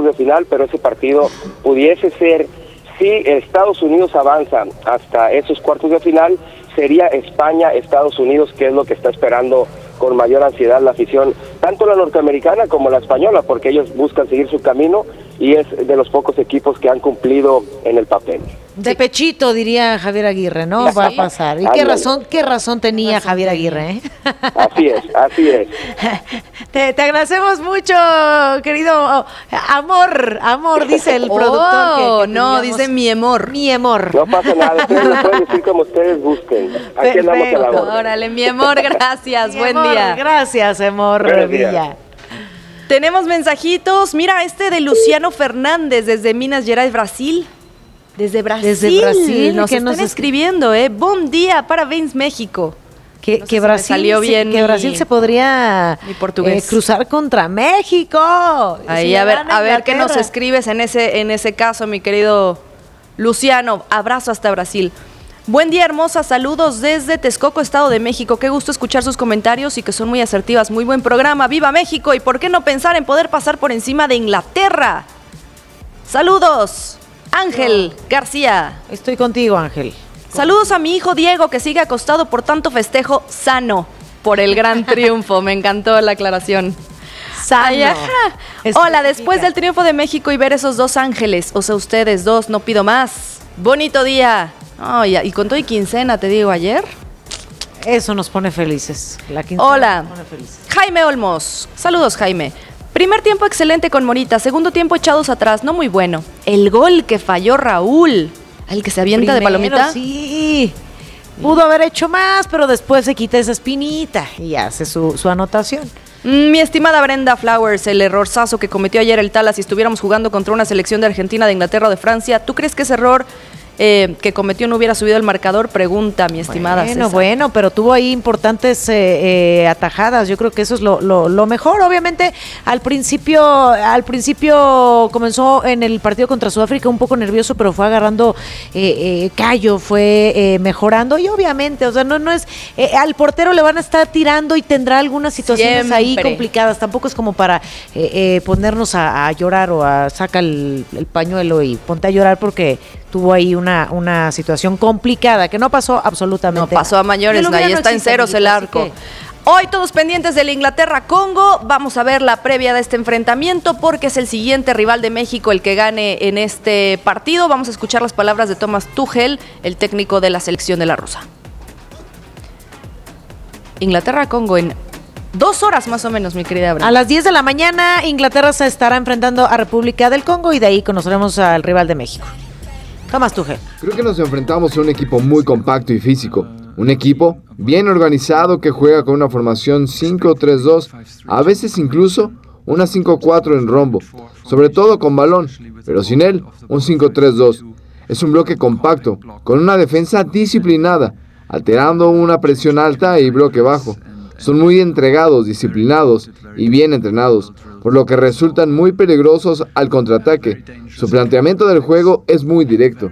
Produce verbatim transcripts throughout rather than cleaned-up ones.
de final, pero ese partido pudiese ser, si Estados Unidos avanza hasta esos cuartos de final, sería España-Estados Unidos, que es lo que está esperando con mayor ansiedad la afición, tanto la norteamericana como la española, porque ellos buscan seguir su camino y es de los pocos equipos que han cumplido en el papel. De pechito, diría Javier Aguirre, ¿no? Va a pasar. ¿Y qué razón, qué razón tenía Javier Aguirre? ¿eh? Así es, así es. Te, te agradecemos mucho, querido oh, amor, amor, dice el productor. Oh, que, que no, dice mi amor. Mi amor. No pasa nada, ustedes lo pueden decir como ustedes busquen. Aquí andamos a la orden. Órale, mi amor, gracias, Mi buen amor, día. Gracias, amor Villa. Tenemos mensajitos, mira este de Luciano Fernández desde Minas Gerais, Brasil. Desde Brasil, Desde Brasil nos que están nos es... escribiendo, ¿eh? Buen día, parabéns México. Que, no sé que, si Brasil, salió bien que mi, Brasil se podría mi portugués. Eh, cruzar contra México. Ahí, si a ver, a ver qué Inglaterra. nos escribes en ese, en ese caso, mi querido Luciano. Abrazo hasta Brasil. Buen día, hermosa. Saludos desde Texcoco, Estado de México. Qué gusto escuchar sus comentarios y que son muy asertivas. Muy buen programa. ¡Viva México! ¿Y por qué no pensar en poder pasar por encima de Inglaterra? Saludos. Ángel García. Estoy contigo, Ángel. Saludos a mi hijo Diego, que sigue acostado por tanto festejo sano por el gran triunfo. Me encantó la aclaración. Sano. Ay, ajá. Hola, después del triunfo de México y ver esos dos ángeles, o sea, ustedes dos, no pido más. Bonito día. Oh, y, y con todo y quincena, te digo, ayer. Eso nos pone felices. La quincena Hola. nos pone felices. Jaime Olmos. Saludos, Jaime. Primer tiempo excelente con Morita, segundo tiempo echados atrás, no muy bueno. El gol que falló Raúl, el que se avienta Primero, de palomita. Sí, pudo haber hecho más, pero después se quita esa espinita y hace su, su anotación. Mm, Mi estimada Brenda Flowers, el errorzazo que cometió ayer el Tala, si estuviéramos jugando contra una selección de Argentina, de Inglaterra o de Francia, ¿tú crees que ese error eh, que cometió no hubiera subido el marcador? Pregunta, mi estimada Bueno, César. bueno, pero tuvo ahí importantes eh, eh, atajadas. Yo creo que eso es lo, lo, lo mejor. Obviamente, al principio, al principio comenzó en el partido contra Sudáfrica un poco nervioso, pero fue agarrando eh, eh, callo, fue eh, mejorando y obviamente, o sea, no, no es eh, al portero le van a estar tirando y tendrá algunas situaciones Siempre. ahí complicadas. Tampoco es como para eh, eh, ponernos a, a llorar o a saca el, el pañuelo y ponte a llorar porque tuvo ahí una, una situación complicada que no pasó absolutamente No pasó a mayores, nada. ahí está en ceros el arco. Que... Hoy todos pendientes del Inglaterra-Congo, vamos a ver la previa de este enfrentamiento porque es el siguiente rival de México el que gane en este partido. Vamos a escuchar las palabras de Thomas Tuchel, el técnico de la selección de la Rosa. Inglaterra-Congo en dos horas más o menos, mi querida Brenda. A las diez de la mañana, Inglaterra se estará enfrentando a República del Congo y de ahí conoceremos al rival de México. Tomás Tuchel. Creo que nos enfrentamos a un equipo muy compacto y físico. Un equipo bien organizado que juega con una formación cinco tres dos, a veces incluso una cinco cuatro en rombo, sobre todo con balón, pero sin él, un cinco tres dos. Es un bloque compacto, con una defensa disciplinada, alterando una presión alta y bloque bajo. Son muy entregados, disciplinados y bien entrenados, por lo que resultan muy peligrosos al contraataque. Su planteamiento del juego es muy directo.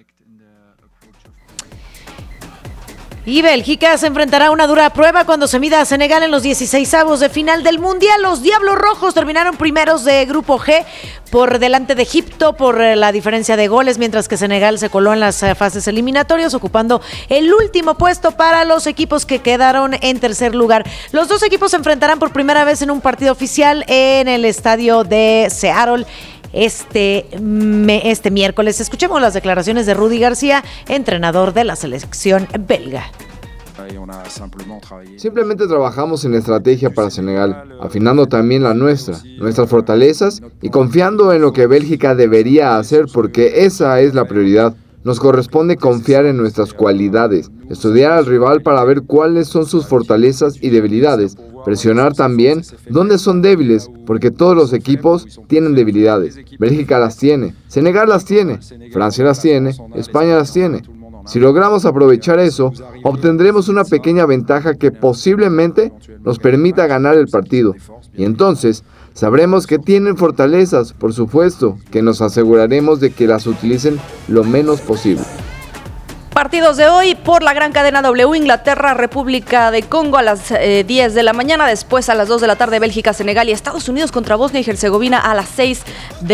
Y Bélgica se enfrentará a una dura prueba cuando se mida a Senegal en los dieciseisavos de final del Mundial. Los Diablos Rojos terminaron primeros de Grupo G por delante de Egipto por la diferencia de goles, mientras que Senegal se coló en las fases eliminatorias, ocupando el último puesto para los equipos que quedaron en tercer lugar. Los dos equipos se enfrentarán por primera vez en un partido oficial en el estadio de Seattle este, este miércoles. Escuchemos las declaraciones de Rudy García, entrenador de la selección belga. Simplemente trabajamos en la estrategia para Senegal, afinando también la nuestra, nuestras fortalezas y confiando en lo que Bélgica debería hacer porque esa es la prioridad. Nos corresponde confiar en nuestras cualidades, estudiar al rival para ver cuáles son sus fortalezas y debilidades, presionar también dónde son débiles, porque todos los equipos tienen debilidades. Bélgica las tiene, Senegal las tiene, Francia las tiene, España las tiene. Si logramos aprovechar eso, obtendremos una pequeña ventaja que posiblemente nos permita ganar el partido. Y entonces, sabremos que tienen fortalezas, por supuesto, que nos aseguraremos de que las utilicen lo menos posible. Partidos de hoy por la gran cadena W, Inglaterra, República de Congo a las eh, diez de la mañana, después a las dos de la tarde Bélgica, Senegal y Estados Unidos contra Bosnia y Herzegovina a las seis de